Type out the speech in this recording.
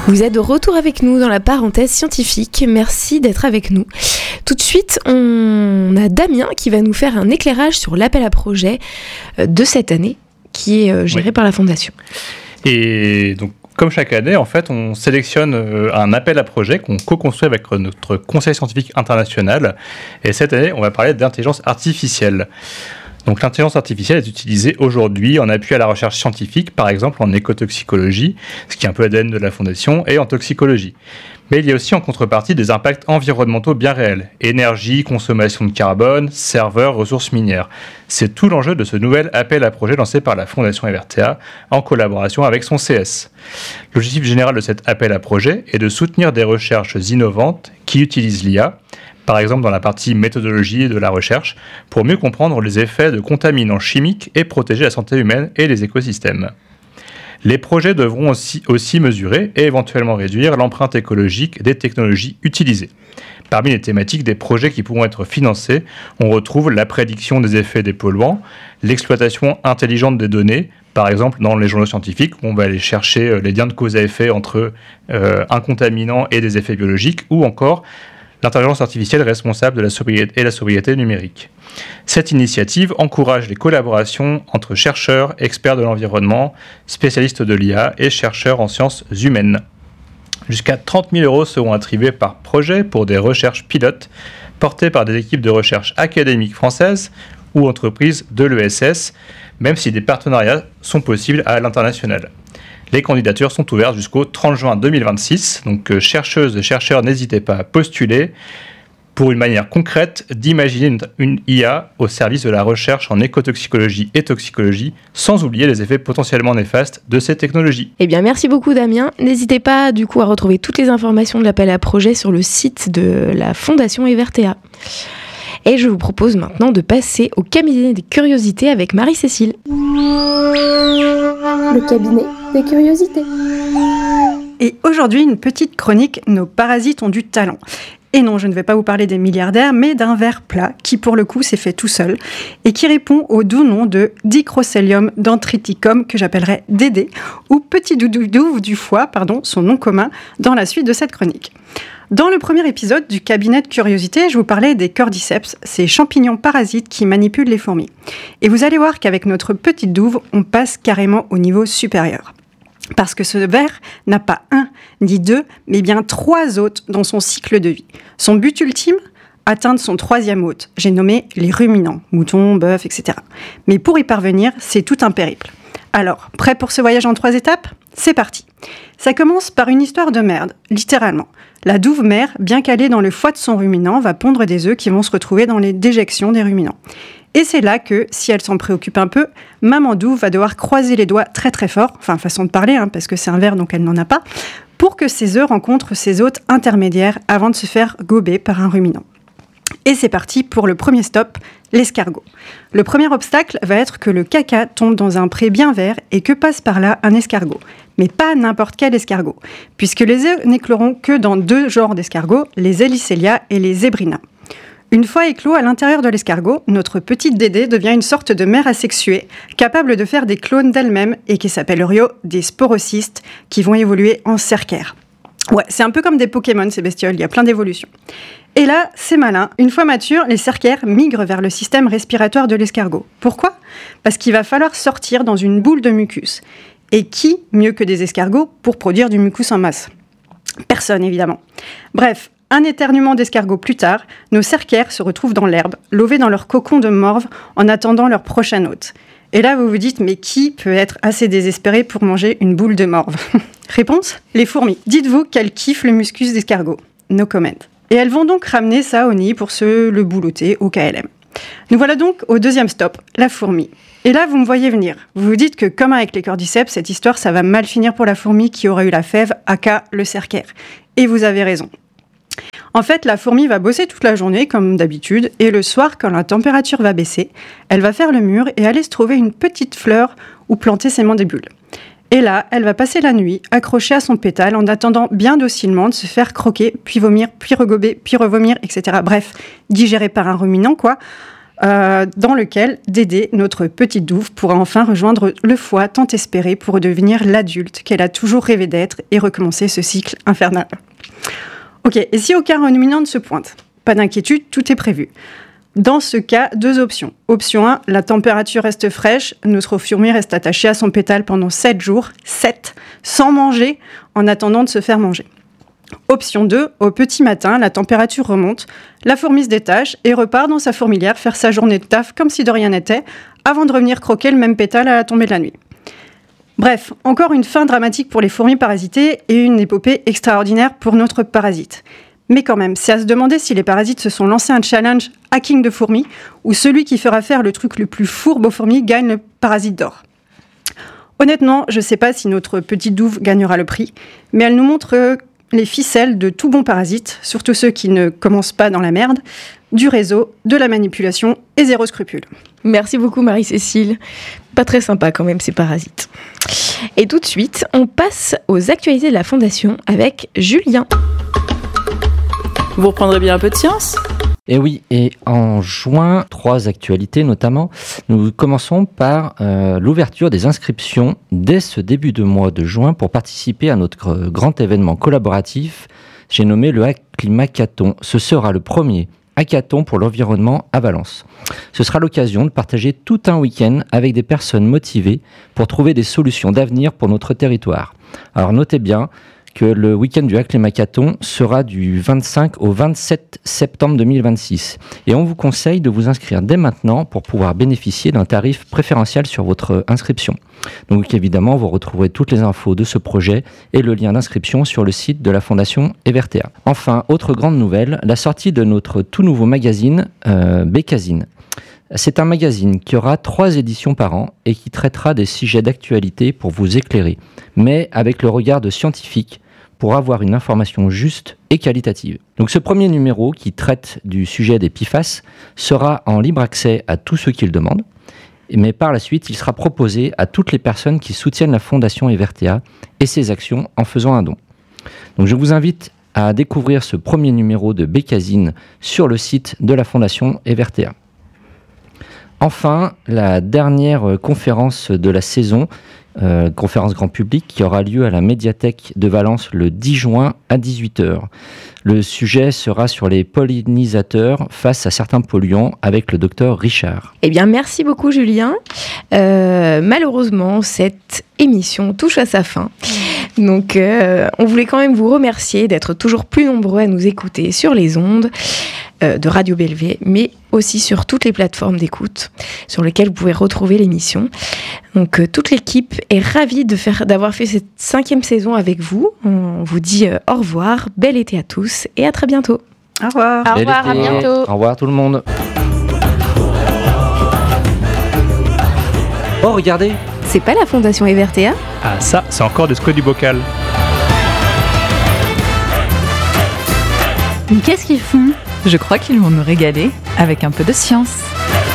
Vous êtes de retour avec nous dans la parenthèse scientifique. Merci d'être avec nous. Tout de suite, on a Damien qui va nous faire un éclairage sur l'appel à projet de cette année qui est géré par la Fondation. Et donc, comme chaque année, en fait, on sélectionne un appel à projet qu'on co-construit avec notre conseil scientifique international. Et cette année, on va parler d'intelligence artificielle. Donc l'intelligence artificielle est utilisée aujourd'hui en appui à la recherche scientifique, par exemple en écotoxicologie, ce qui est un peu l'ADN de la Fondation, et en toxicologie. Mais il y a aussi en contrepartie des impacts environnementaux bien réels. Énergie, consommation de carbone, serveurs, ressources minières. C'est tout l'enjeu de ce nouvel appel à projet lancé par la Fondation EVRTA en collaboration avec son CS. L'objectif général de cet appel à projet est de soutenir des recherches innovantes qui utilisent l'IA, par exemple dans la partie méthodologie de la recherche, pour mieux comprendre les effets de contaminants chimiques et protéger la santé humaine et les écosystèmes. Les projets devront aussi mesurer et éventuellement réduire l'empreinte écologique des technologies utilisées. Parmi les thématiques des projets qui pourront être financés, on retrouve la prédiction des effets des polluants, l'exploitation intelligente des données, par exemple dans les journaux scientifiques, où on va aller chercher les liens de cause à effet entre un contaminant et des effets biologiques, ou encore l'intelligence artificielle responsable de la sobriété numérique. Cette initiative encourage les collaborations entre chercheurs, experts de l'environnement, spécialistes de l'IA et chercheurs en sciences humaines. Jusqu'à 30 000 € seront attribués par projet pour des recherches pilotes portées par des équipes de recherche académiques françaises ou entreprises de l'ESS, même si des partenariats sont possibles à l'international. Les candidatures sont ouvertes jusqu'au 30 juin 2026, donc chercheuses et chercheurs, n'hésitez pas à postuler pour une manière concrète d'imaginer une IA au service de la recherche en écotoxicologie et toxicologie, sans oublier les effets potentiellement néfastes de ces technologies. Eh bien, merci beaucoup Damien. N'hésitez pas du coup à retrouver toutes les informations de l'appel à projet sur le site de la Fondation EVRTA. Et je vous propose maintenant de passer au cabinet des curiosités avec Marie-Cécile. Le cabinet des curiosités. Et aujourd'hui, une petite chronique, nos parasites ont du talent. Et non, je ne vais pas vous parler des milliardaires, mais d'un ver plat qui, pour le coup, s'est fait tout seul et qui répond au doux nom de Dicrocelium dendriticum, que j'appellerai Dédé, ou petit doudou du foie, son nom commun, dans la suite de cette chronique. Dans le premier épisode du cabinet de curiosité, je vous parlais des cordyceps, ces champignons parasites qui manipulent les fourmis. Et vous allez voir qu'avec notre petite douve, on passe carrément au niveau supérieur. Parce que ce ver n'a pas un ni deux, mais bien 3 hôtes dans son cycle de vie. Son but ultime ? Atteindre son 3e hôte. J'ai nommé les ruminants, moutons, bœufs, etc. Mais pour y parvenir, c'est tout un périple. Alors, prêt pour ce voyage en 3 étapes ? C'est parti. Ça commence par une histoire de merde, littéralement. La douve mère, bien calée dans le foie de son ruminant, va pondre des œufs qui vont se retrouver dans les déjections des ruminants. Et c'est là que, si elle s'en préoccupe un peu, maman douve va devoir croiser les doigts très très fort, enfin façon de parler, parce que c'est un ver donc elle n'en a pas, pour que ses œufs rencontrent ses hôtes intermédiaires avant de se faire gober par un ruminant. Et c'est parti pour le premier stop, l'escargot. Le premier obstacle va être que le caca tombe dans un pré bien vert et que passe par là un escargot. Mais pas n'importe quel escargot, puisque les œufs n'écloront que dans 2 genres d'escargots, les Helicella et les Zebrina. Une fois éclos à l'intérieur de l'escargot, notre petite Dédé devient une sorte de mère asexuée, capable de faire des clones d'elle-même et qui s'appellent des sporocystes, qui vont évoluer en cercaires. Ouais, c'est un peu comme des Pokémon ces bestioles, il y a plein d'évolutions. Et là, c'est malin, une fois matures, les cercaires migrent vers le système respiratoire de l'escargot. Pourquoi ? Parce qu'il va falloir sortir dans une boule de mucus. Et qui, mieux que des escargots, pour produire du mucus en masse ? Personne, évidemment. Bref, un éternuement d'escargot plus tard, nos cercaires se retrouvent dans l'herbe, lovés dans leur cocon de morve, en attendant leur prochain hôte. Et là, vous vous dites, mais qui peut être assez désespéré pour manger une boule de morve ? Réponse ? Les fourmis. Dites-vous qu'elles kiffent le muscus d'escargot. No comment. Et elles vont donc ramener ça au nid pour se le boulotter au KLM. Nous voilà donc au 2e stop, la fourmi. Et là, vous me voyez venir. Vous vous dites que, comme avec les cordyceps, cette histoire, ça va mal finir pour la fourmi qui aura eu la fève, aka le cercaire. Et vous avez raison. En fait, la fourmi va bosser toute la journée, comme d'habitude, et le soir, quand la température va baisser, elle va faire le mur et aller se trouver une petite fleur où planter ses mandibulles. Et là, elle va passer la nuit, accrochée à son pétale, en attendant bien docilement de se faire croquer, puis vomir, puis regober, puis revomir, etc. Bref, digérée par un ruminant, quoi. dans lequel Dédé, notre petite douve, pourra enfin rejoindre le foie tant espéré pour redevenir l'adulte qu'elle a toujours rêvé d'être et recommencer ce cycle infernal. Ok, et si aucun ruminant ne se pointe? Pas d'inquiétude, tout est prévu. Dans ce cas, 2 options. Option 1, la température reste fraîche, notre fourmi reste attachée à son pétale pendant 7 jours, 7, sans manger, en attendant de se faire manger. Option 2, au petit matin, la température remonte, la fourmi se détache et repart dans sa fourmilière faire sa journée de taf comme si de rien n'était, avant de revenir croquer le même pétale à la tombée de la nuit. Bref, encore une fin dramatique pour les fourmis parasitées et une épopée extraordinaire pour notre parasite. Mais quand même, c'est à se demander si les parasites se sont lancés un challenge hacking de fourmis ou celui qui fera faire le truc le plus fourbe aux fourmis gagne le parasite d'or. Honnêtement, je ne sais pas si notre petite douve gagnera le prix, mais elle nous montre les ficelles de tout bon parasite, surtout ceux qui ne commencent pas dans la merde, du réseau, de la manipulation et zéro scrupule. Merci beaucoup Marie-Cécile. Pas très sympa quand même ces parasites. Et tout de suite, on passe aux actualités de la Fondation avec Julien. Vous reprendrez bien un peu de science ? Et oui, et en juin, 3 actualités notamment. Nous commençons par l'ouverture des inscriptions dès ce début de mois de juin pour participer à notre grand événement collaboratif, j'ai nommé le Acclimacathon. Ce sera le premier hackathon pour l'environnement à Valence. Ce sera l'occasion de partager tout un week-end avec des personnes motivées pour trouver des solutions d'avenir pour notre territoire. Alors notez bien que le week-end du Acclimacathon sera du 25 au 27 septembre 2026. Et on vous conseille de vous inscrire dès maintenant pour pouvoir bénéficier d'un tarif préférentiel sur votre inscription. Donc évidemment, vous retrouverez toutes les infos de ce projet et le lien d'inscription sur le site de la Fondation Evertea. Enfin, autre grande nouvelle, la sortie de notre tout nouveau magazine Bécasine. C'est un magazine qui aura 3 éditions par an et qui traitera des sujets d'actualité pour vous éclairer, mais avec le regard de scientifique, pour avoir une information juste et qualitative. Donc ce premier numéro qui traite du sujet des PFAS sera en libre accès à tous ceux qui le demandent, mais par la suite il sera proposé à toutes les personnes qui soutiennent la Fondation Evertea et ses actions en faisant un don. Donc je vous invite à découvrir ce premier numéro de Bécasine sur le site de la Fondation Evertea. Enfin, la dernière conférence de la saison, conférence grand public qui aura lieu à la médiathèque de Valence le 10 juin à 18h. Le sujet sera sur les pollinisateurs face à certains polluants avec le docteur Richard. Eh bien, merci beaucoup Julien. Malheureusement, cette émission touche à sa fin. Donc, on voulait quand même vous remercier d'être toujours plus nombreux à nous écouter sur les ondes de Radio Bellevée, mais aussi sur toutes les plateformes d'écoute sur lesquelles vous pouvez retrouver l'émission. Donc, toute l'équipe est ravie d'avoir fait cette 5e saison avec vous. On vous dit au revoir, bel été à tous et à très bientôt. Au revoir. Au revoir, à bientôt. Au revoir tout le monde. Oh, regardez! C'est pas la Fondation Evertea ? Ah ça, c'est encore du squat du bocal. Mais qu'est-ce qu'ils font ? Je crois qu'ils vont nous régaler avec un peu de science.